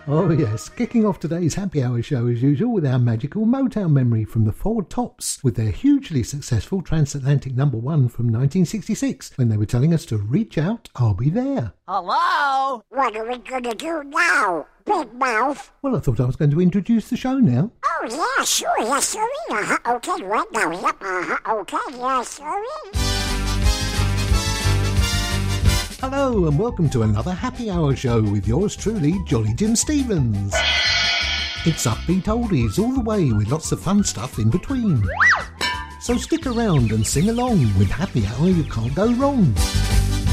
Oh yes, kicking off today's Happy Hour show as usual with our magical Motown memory from the Four Tops with their hugely successful transatlantic #1 from 1966 when they were telling us to reach out, I'll be there. Hello? What are we gonna do now, Big Mouth? Well, I thought I was going to introduce the show now. Oh, yeah, sure, yes, sir. Okay, right now, yep, okay, yes, sir. Hello and welcome to another Happy Hour show with yours truly, Jolly Jim Stevens. It's upbeat oldies all the way with lots of fun stuff in between. So stick around and sing along with Happy Hour, you can't go wrong.